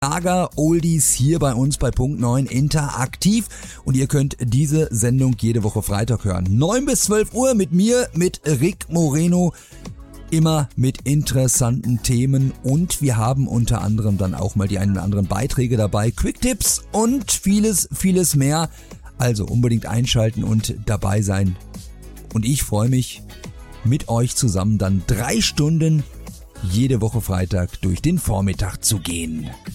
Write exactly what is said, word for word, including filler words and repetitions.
Schlager Oldies hier bei uns bei Punkt neun interaktiv und ihr könnt diese Sendung jede Woche Freitag hören. neun bis zwölf Uhr mit mir, mit Rick Moreno, immer mit interessanten Themen und wir haben unter anderem dann auch mal die einen oder anderen Beiträge dabei, Quick-Tipps und vieles, vieles mehr. Also unbedingt einschalten und dabei sein. Und ich freue mich, mit euch zusammen dann drei Stunden jede Woche Freitag durch den Vormittag zu gehen.